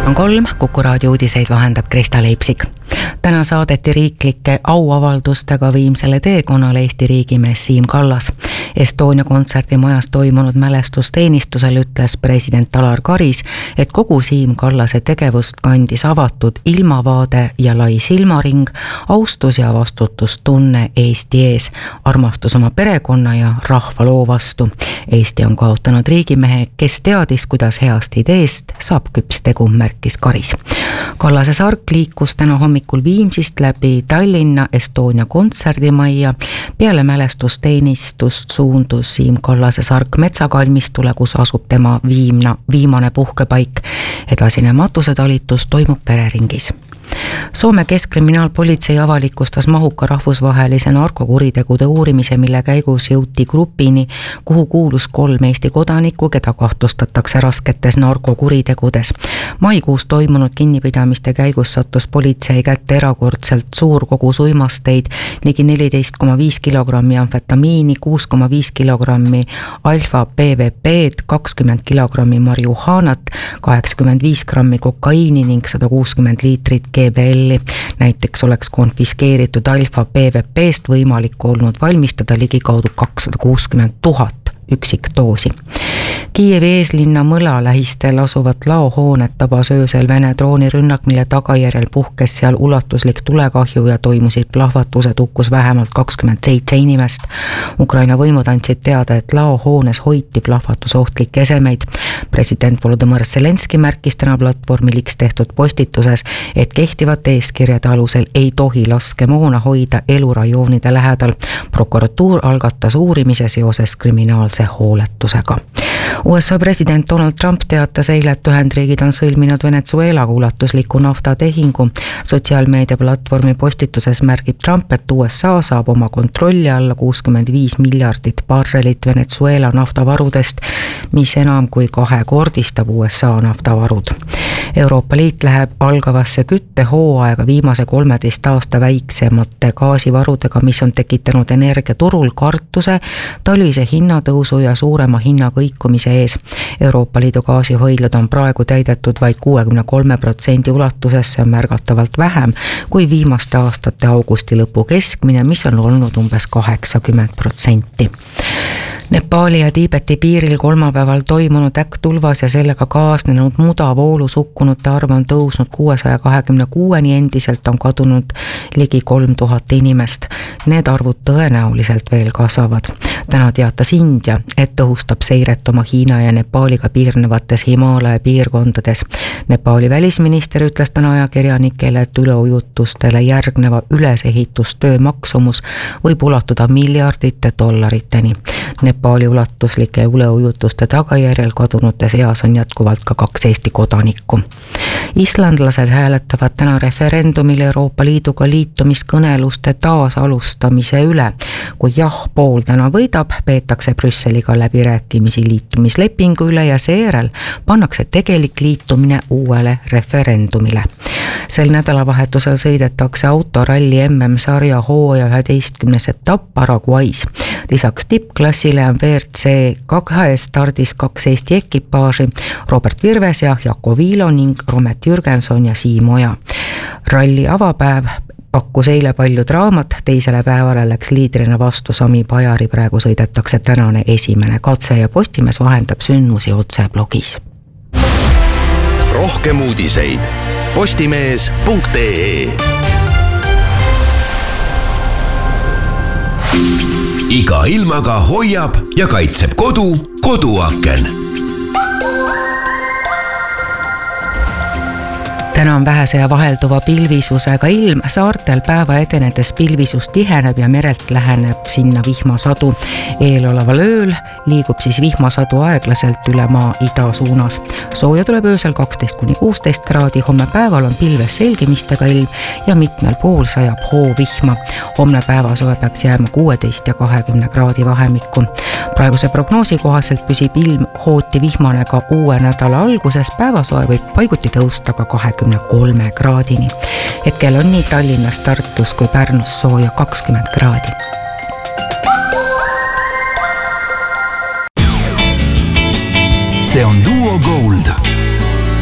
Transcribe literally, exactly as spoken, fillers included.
on kolm, Kuku raadio uudiseid vahendab Krista Leipsik. Täna saadeti riiklike auavaldustega viimsele teekonnale Eesti riigimees Siim Kallas. Estonia kontserdimajas toimunud mälestusteenistusel ütles president Alar Karis, et kogu Siim Kallase tegevust kandis avatud ilmavaade ja lai silmaring, austus ja vastutustunne Eesti ees, armastus oma perekonna ja rahva loo vastu. Eesti on kaotanud riigimehe, kes teadis, kuidas heast ideest saab küps tegu, märkis Karis. Kallase sark liikus täna hommikul Viimsist läbi Tallinna Estonia kontserdimajja. Peale mälestusteenistust suundus Siim Kallase sark metsakalmistule, kus asub tema viimna, viimane puhkepaik. Edasine matusetalitus toimub pereringis. Soome keskkriminaalpolitsei avalikustas mahuka rahvusvahelise narkokuritegude uurimise, mille käigus jõuti grupini, kuhu kuulus kolm Eesti kodanikku, keda kahtlustatakse rasketes narkokuritegudes. Maikuus toimunud kinnipidamiste käigus sattus politsei kätte erakordselt suur kogus uimasteid, ligi neliteist koma viis kilogrammi amfetamiini, kuus koma viis kilogrammi alfa P V P-d, kakskümmend kilogrammi marihuanat, kaheksakümmend viis grammi kokaiini ning sada kuuskümmend liitrit G B L-i. Näiteks oleks konfiskeeritud alfa P V P-st võimalik olnud valmistada ligikaudu kakssada kuuskümmend tuhat üksikdoosi. Kiievi eeslinna Mõla lähistel asuvat laohoonet tabas öösel Vene droonirünnak, mille tagajärjel puhkes seal ulatuslik tulekahju ja toimusid plahvatused, hukkus vähemalt kakskümmend seitse inimest. Ukraina võimud andsid teada, et laohoones hoiti plahvatusohtlikke esemeid. President Volodõmõr Zelenski märkis täna platvormil X tehtud postituses, et kehtivate eeskirjade alusel ei tohi laskemoona hoida elurajoonide lähedal. Prokuratuur algatas uurimise seoses kriminaalse hooletusega. U S A president Donald Trump teatas eile, et Ühendriigid on sõlminud Venezuelaga ulatusliku naftatehingu. Sotsiaalmeedia platvormi postituses märgib Trump, et U S A saab oma kontrolli alla kuuskümmend viis miljardit barrelit Venezuela naftavarudest, mis enam kui kahekordistab U S A naftavarud. Euroopa Liit läheb algavasse küttehooaega viimase kolmeteist aasta väiksemate gaasivarudega, mis on tekitanud energiaturul kartuse, talvise hinnatõusu ja suurema hinnakõikumise ees. Euroopa Liidu gaasihoidlad on praegu täidetud vaid kuuekümne kolme protsendi ulatuses, see on märgatavalt vähem kui viimaste aastate augusti lõpu keskmine, mis on olnud umbes kaheksakümmend protsenti. Nepaali ja Tiibeti piiril kolmapäeval toimunud äkktulvas ja sellega kaasnenud mudavoolus hukkunute arv on tõusnud kuuesaja kahekümne kuueni, endiselt on kadunud ligi kolm tuhat inimest. Need arvud tõenäoliselt veel kasvavad. Täna teatas India, et tõhustab seiret oma Hiina ja Nepaaliga piirnevates Himaalaja piirkondades. Nepaali välisminister ütles täna ajakirjanikele, et üleujutustele järgneva ülesehitustöö maksumus võib ulatuda miljardite dollariteni. Nepaali ulatuslike üleujutuste tagajärjel kadunute seas on jätkuvalt ka kaks Eesti kodanikku. Islandlased hääletavad täna referendumil Euroopa Liiduga liitumiskõneluste taasalustamise üle. Kui jah pool täna võidab, peetakse Brüsseliga läbirääkimisi liitumislepingu üle ja seejärel pannakse tegelik liitumine uuele referendumile. Sel nädalavahetusel sõidetakse autoralli M M-sarja hooaja üheteistkümnes etapp Paraguay's. Lisaks tippklassile on V R C kahe stardis kaks Eesti ekipaaži, Robert Virves ja Jako Viilo ning Romet Jürgenson ja Siim Oja. Ralli avapäev pakkus eile palju draamat, teisele päevale läks liidrina vastu Sami Pajari, praegu sõidetakse tänane esimene katse ja Postimees vahendab sündmusi otse blogis. Rohkem uudiseid postimees punkt ee. Iga ilmaga hoiab ja kaitseb kodu koduaken. Täna on vähese ja vahelduva pilvisusega ilm, saartel päeva edenedes pilvisus tiheneb ja merelt läheneb sinna vihmasadu. Eeloleval ööl liigub siis vihmasadu aeglaselt üle maa ida suunas. Sooja tuleb öösel kaksteist kuni kuusteist kraadi, homme päeval on pilves selgimistega ilm ja mitmel pool sajab hoovihma. Homne päevasoe peaks jääma kuueteist ja kahekümne kraadi vahemikku. Praeguse prognoosi kohaselt püsib ilm hooti vihmane ka uue nädala alguses, päevasoe võib paiguti tõusta ka kahekümne kolme kraadini. Hetkel on nii Tallinnas, Tartus kui Pärnus sooja kakskümmend kraadi. See on Duo Gold.